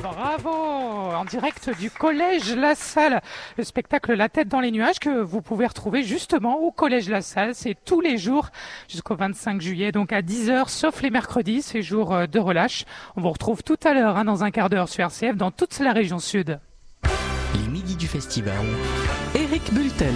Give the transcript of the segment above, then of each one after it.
Bravo! En direct du Collège La Salle, le spectacle La Tête dans les nuages que vous pouvez retrouver justement au Collège La Salle. C'est tous les jours jusqu'au 25 juillet, donc à 10h, sauf les mercredis, c'est jour de relâche. On vous retrouve tout à l'heure, dans un quart d'heure sur RCF, dans toute la région sud. Les midis du festival. Éric Bultel.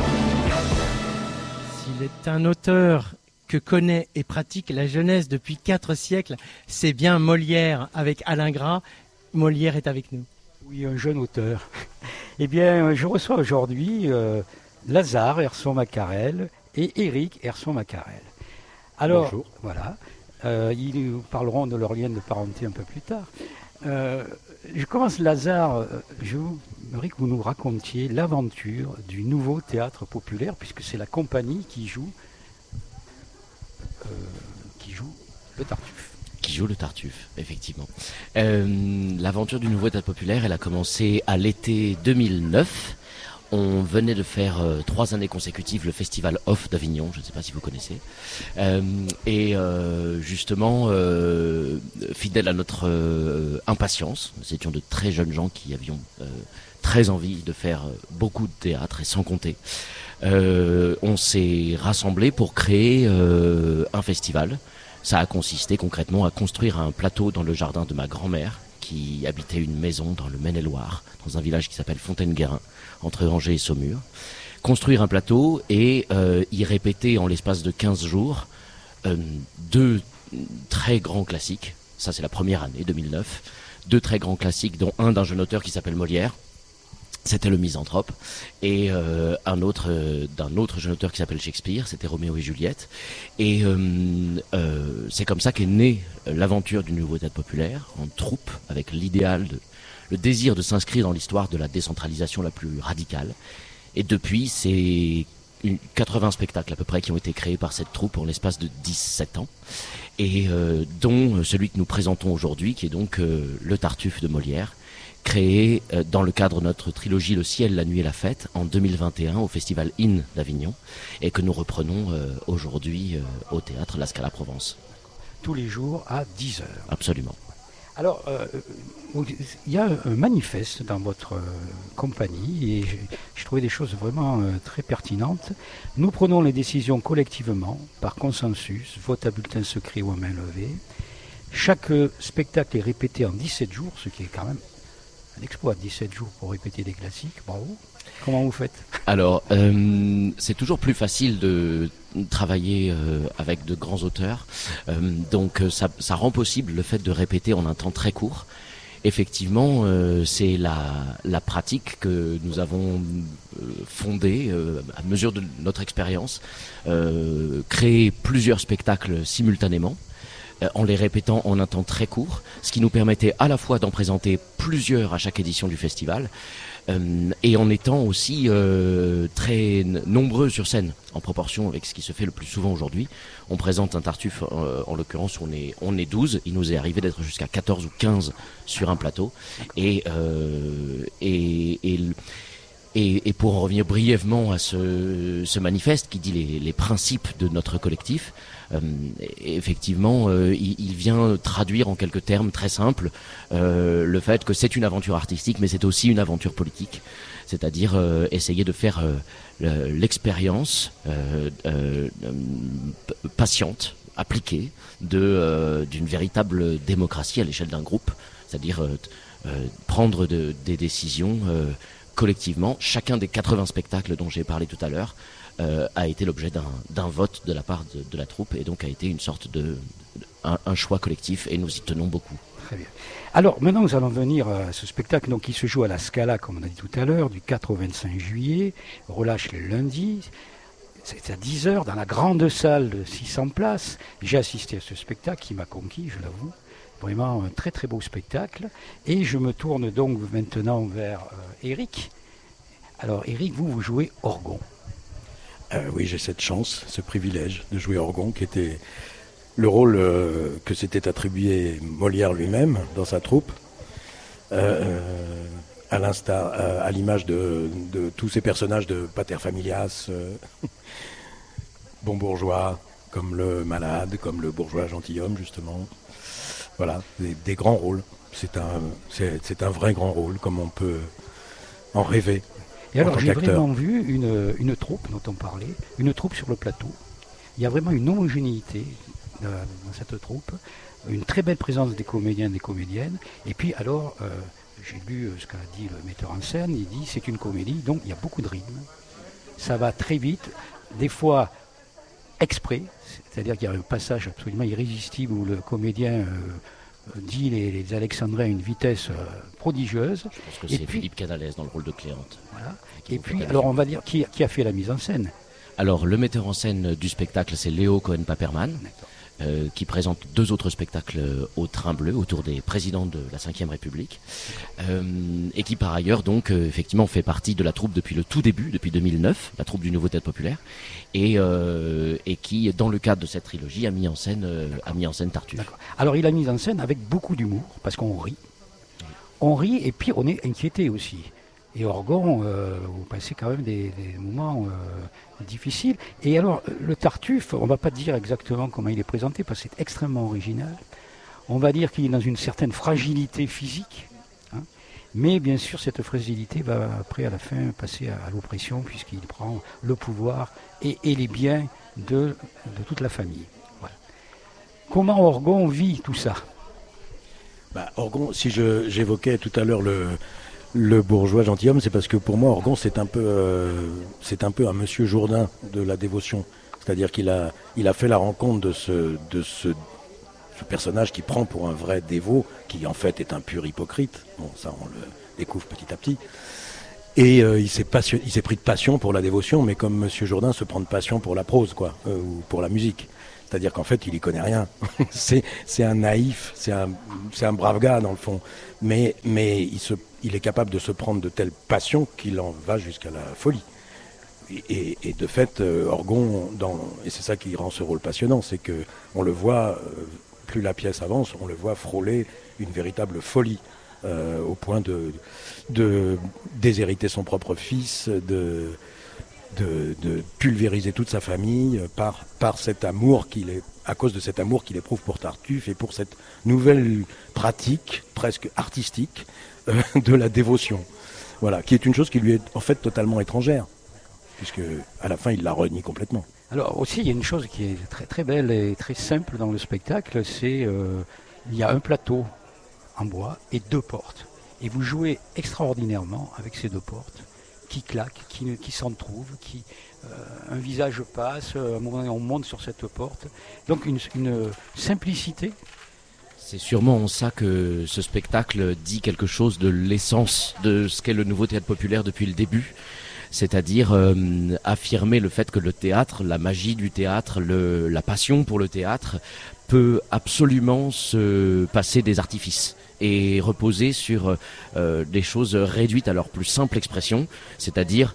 S'il est un auteur que connaît et pratique la jeunesse depuis 4 siècles, c'est bien Molière avec Alain Gras. Molière est avec nous. Oui, un jeune auteur. Eh bien, je reçois aujourd'hui Lazare Herson-Macarel et Éric Herson-Macarel. Alors, bonjour. Voilà, ils nous parleront de leur lien de parenté un peu plus tard. Je commence, Lazare, je voudrais que vous nous racontiez l'aventure du nouveau théâtre populaire, puisque c'est la compagnie qui joue le Tartuffe. Qui joue le Tartuffe, effectivement. L'aventure du nouveau théâtre populaire, elle a commencé à l'été 2009. On venait de faire 3 années consécutives le Festival Off d'Avignon, je ne sais pas si vous connaissez. Justement, fidèle à notre impatience, nous étions de très jeunes gens qui avions très envie de faire beaucoup de théâtre et sans compter. On s'est rassemblés pour créer un festival. Ça a consisté concrètement à construire un plateau dans le jardin de ma grand-mère qui habitait une maison dans le Maine-et-Loire, dans un village qui s'appelle Fontaine-Guérin, entre Angers et Saumur. Construire un plateau et y répéter en l'espace de 15 jours 2 très grands classiques. Ça, c'est la première année, 2009. 2 très grands classiques, dont un d'un jeune auteur qui s'appelle Molière. C'était le Misanthrope, et un autre d'un autre jeune auteur qui s'appelle Shakespeare, c'était Roméo et Juliette. Et c'est comme ça qu'est née l'aventure du nouveau théâtre populaire, en troupe, avec l'idéal, le désir de s'inscrire dans l'histoire de la décentralisation la plus radicale. Et depuis, c'est 80 spectacles à peu près qui ont été créés par cette troupe en l'espace de 17 ans, et dont celui que nous présentons aujourd'hui, qui est donc le Tartuffe de Molière, créé dans le cadre de notre trilogie Le Ciel, la Nuit et la Fête en 2021 au Festival IN d'Avignon, et que nous reprenons aujourd'hui au théâtre La Scala Provence. Tous les jours à 10h. Absolument. Alors, il y a un manifeste dans votre compagnie et j'ai trouvé des choses vraiment très pertinentes. Nous prenons les décisions collectivement, par consensus, vote à bulletin secret ou à main levée. Chaque spectacle est répété en 17 jours, ce qui est quand même un exploit, 17 jours pour répéter des classiques. Bravo. Comment vous faites ? Alors, c'est toujours plus facile de travailler avec de grands auteurs. Donc, ça rend possible le fait de répéter en un temps très court. Effectivement, c'est la pratique que nous avons fondée à mesure de notre expérience. Créer plusieurs spectacles simultanément, en les répétant en un temps très court, ce qui nous permettait à la fois d'en présenter plusieurs à chaque édition du festival, et en étant aussi très nombreux sur scène, en proportion avec ce qui se fait le plus souvent aujourd'hui. On présente un Tartuffe, en l'occurrence, on est 12, il nous est arrivé d'être jusqu'à 14 ou 15 sur un plateau, et pour en revenir brièvement à ce manifeste qui dit les principes de notre collectif, effectivement, il vient traduire en quelques termes très simples le fait que c'est une aventure artistique, mais c'est aussi une aventure politique, c'est-à-dire essayer de faire l'expérience patiente, appliquée, d'une véritable démocratie à l'échelle d'un groupe, c'est-à-dire prendre des décisions collectivement. Chacun des 80 spectacles dont j'ai parlé tout à l'heure a été l'objet d'un vote de la part de la troupe, et donc a été une sorte un choix collectif, et nous y tenons beaucoup. Très bien. Alors maintenant nous allons venir à ce spectacle donc, qui se joue à la Scala, comme on a dit tout à l'heure, du 4 au 25 juillet, relâche le lundi. C'est à 10h dans la grande salle de 600 places. J'ai assisté à ce spectacle qui m'a conquis, je l'avoue. Vraiment un très très beau spectacle. Et je me tourne donc maintenant vers Éric. Alors Éric, vous jouez Orgon. Oui, j'ai cette chance, ce privilège de jouer Orgon, qui était le rôle que s'était attribué Molière lui-même dans sa troupe, à l'image de tous ces personnages de paterfamilias, bon bourgeois, comme le malade, comme le bourgeois gentilhomme justement, Voilà, des grands rôles. C'est un vrai grand rôle, comme on peut en rêver. Et alors, j'ai vraiment vu une troupe dont on parlait, une troupe sur le plateau. Il y a vraiment une homogénéité dans cette troupe, une très belle présence des comédiens et des comédiennes. Et puis, alors, j'ai lu ce qu'a dit le metteur en scène, il dit c'est une comédie, donc il y a beaucoup de rythme. Ça va très vite, des fois exprès, c'est-à-dire qu'il y a un passage absolument irrésistible où le comédien dit les alexandrins à une vitesse prodigieuse. Je pense que c'est Philippe Canales dans le rôle de Cléante. Voilà. Et puis, alors on va dire, qui a fait la mise en scène? Alors, le metteur en scène du spectacle, c'est Léo Cohen-Paperman, qui présente 2 autres spectacles au Train Bleu, autour des présidents de la Ve République, et qui par ailleurs, donc, effectivement, fait partie de la troupe depuis le tout début, depuis 2009, la troupe du Nouveau Théâtre Populaire, et qui, dans le cadre de cette trilogie, a mis en scène Tartuffe. D'accord. Alors, il a mis en scène avec beaucoup d'humour, parce qu'on rit. On rit, et puis on est inquiété aussi. Et Orgon, vous passez quand même des moments difficiles. Et alors, le Tartuffe, on ne va pas dire exactement comment il est présenté, parce que c'est extrêmement original. On va dire qu'il est dans une certaine fragilité physique. Hein, mais bien sûr, cette fragilité va après, à la fin, passer à l'oppression, puisqu'il prend le pouvoir et les biens de toute la famille. Voilà. Comment Orgon vit tout ça? Orgon, si j'évoquais tout à l'heure le bourgeois gentilhomme, c'est parce que pour moi Orgon c'est un peu un Monsieur Jourdain de la dévotion, c'est-à-dire qu'il a fait la rencontre de ce personnage qui prend pour un vrai dévot, qui en fait est un pur hypocrite. Bon, ça on le découvre petit à petit. Et il s'est pris de passion pour la dévotion, mais comme Monsieur Jourdain se prend de passion pour la prose, ou pour la musique. C'est-à-dire qu'en fait, il y connaît rien. c'est un naïf, c'est un brave gars dans le fond. Mais il est capable de se prendre de telles passions qu'il en va jusqu'à la folie. Et de fait, Orgon, et c'est ça qui rend ce rôle passionnant, c'est que on le voit, plus la pièce avance, on le voit frôler une véritable folie, au point de déshériter son propre fils, de pulvériser toute sa famille par cet amour à cause de cet amour qu'il éprouve pour Tartuffe et pour cette nouvelle pratique presque artistique de la dévotion. Voilà, qui est une chose qui lui est en fait totalement étrangère, puisque à la fin il la renie complètement. Alors aussi, il y a une chose qui est très très belle et très simple dans le spectacle, c'est il y a un plateau en bois et 2 portes. Et vous jouez extraordinairement avec ces 2 portes. Qui claque, qui s'entrouvent, un visage passe, à un moment donné on monte sur cette porte. Donc une simplicité. C'est sûrement en ça que ce spectacle dit quelque chose de l'essence de ce qu'est le Nouveau Théâtre Populaire depuis le début. C'est-à-dire affirmer le fait que le théâtre, la magie du théâtre, la passion pour le théâtre peut absolument se passer des artifices et reposer sur des choses réduites à leur plus simple expression, c'est-à-dire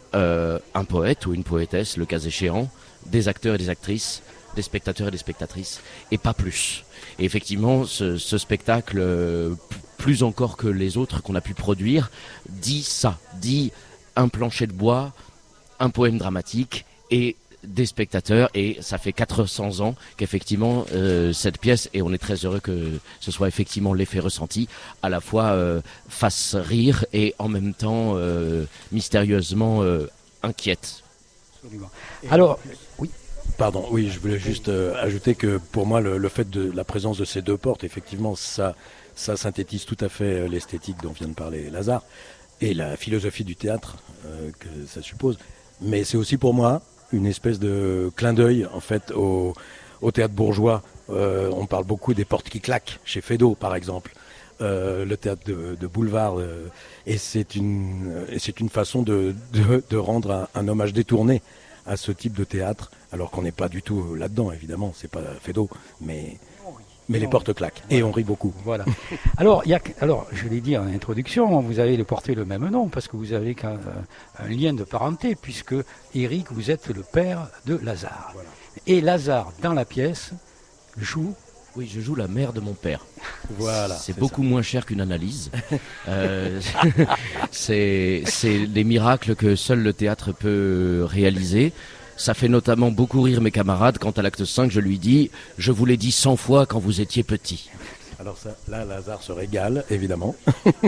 un poète ou une poétesse, le cas échéant, des acteurs et des actrices, des spectateurs et des spectatrices, et pas plus. Et effectivement, ce spectacle, plus encore que les autres qu'on a pu produire, dit un plancher de bois, un poème dramatique et des spectateurs, et ça fait 400 ans qu'effectivement cette pièce, et on est très heureux que ce soit effectivement l'effet ressenti, à la fois fasse rire et en même temps mystérieusement inquiète. Absolument. Alors, oui. Pardon, oui, je voulais juste ajouter que pour moi le fait de la présence de ces 2 portes, effectivement, ça synthétise tout à fait l'esthétique dont vient de parler Lazare et la philosophie du théâtre que ça suppose. Mais c'est aussi pour moi une espèce de clin d'œil en fait au théâtre bourgeois. On parle beaucoup des portes qui claquent chez Feydeau par exemple, le théâtre de boulevard, et c'est une façon de rendre un hommage détourné à ce type de théâtre, alors qu'on n'est pas du tout là-dedans évidemment, c'est pas Feydeau, mais les portes claquent, voilà. Et on rit beaucoup. Voilà. Alors, je l'ai dit en introduction, vous avez porté le même nom, parce que vous avez un lien de parenté, puisque Éric, vous êtes le père de Lazare. Voilà. Et Lazare, dans la pièce, joue... Oui, je joue la mère de mon père. Voilà. C'est beaucoup moins cher qu'une analyse. C'est des miracles que seul le théâtre peut réaliser. Ça fait notamment beaucoup rire mes camarades quand à l'acte 5 je lui dis « Je vous l'ai dit 100 fois quand vous étiez petit ». Alors ça, là, Lazare se régale, évidemment.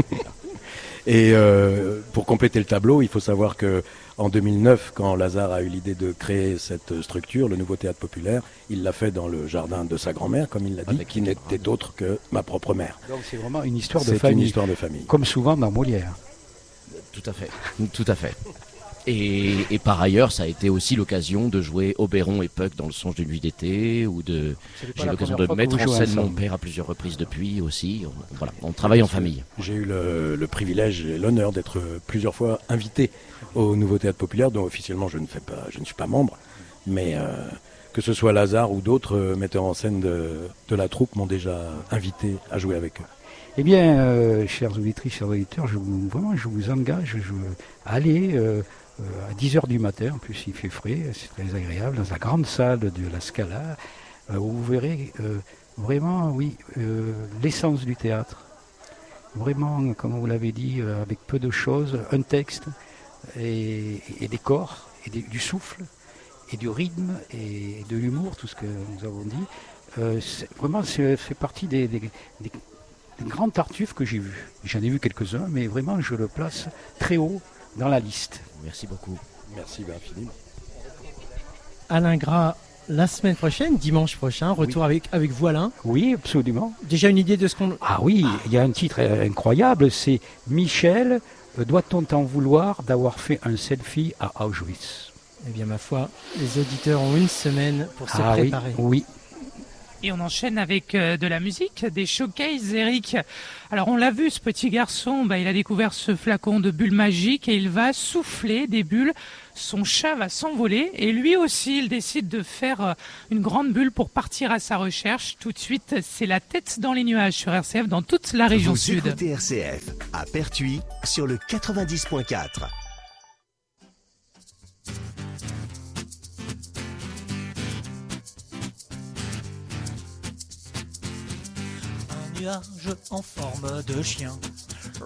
Et pour compléter le tableau, il faut savoir que en 2009, quand Lazare a eu l'idée de créer cette structure, le nouveau théâtre populaire, il l'a fait dans le jardin de sa grand-mère, comme il l'a dit, qui n'était autre que ma propre mère. Donc c'est vraiment une histoire de C'est famille. une histoire de famille. Comme souvent dans Molière. Tout à fait, tout à fait. Et par ailleurs, ça a été aussi l'occasion de jouer Oberon et Puck dans Le Songe d'une nuit d'été, ou de j'ai eu l'occasion de mettre en scène mon père à plusieurs reprises depuis aussi. Voilà, on travaille en famille. J'ai eu le privilège et l'honneur d'être plusieurs fois invité au Nouveau Théâtre Populaire, dont officiellement je ne suis pas membre, mais que ce soit Lazare ou d'autres metteurs en scène de la troupe m'ont déjà invité à jouer avec eux. Eh bien, chères auditrices, chers auditeurs, je vous engage à aller à 10h du matin, en plus il fait frais, c'est très agréable, dans la grande salle de la Scala, où vous verrez vraiment, l'essence du théâtre. Vraiment, comme vous l'avez dit, avec peu de choses, un texte et des corps, et du souffle, et du rythme, et de l'humour, tout ce que nous avons dit. C'est fait partie des grands tartuffes que j'ai vus. J'en ai vu quelques-uns, mais vraiment je le place très haut dans la liste. Merci beaucoup. Merci infiniment. Alain Gras, la semaine prochaine, dimanche prochain, retour avec vous Alain. Oui, absolument. Déjà une idée de ce qu'on... Ah oui, il y a un titre incroyable, c'est Michel, doit-on t'en vouloir d'avoir fait un selfie à Auschwitz? Eh bien ma foi, les auditeurs ont une semaine pour se préparer. Oui. Et on enchaîne avec de la musique, des showcases, Eric. Alors on l'a vu, ce petit garçon, il a découvert ce flacon de bulles magiques et il va souffler des bulles. Son chat va s'envoler et lui aussi, il décide de faire une grande bulle pour partir à sa recherche. Tout de suite, c'est La tête dans les nuages sur RCF dans toute la région Vous sud. écoutez RCF à Pertuis sur le 90.4. Nuage en forme de chien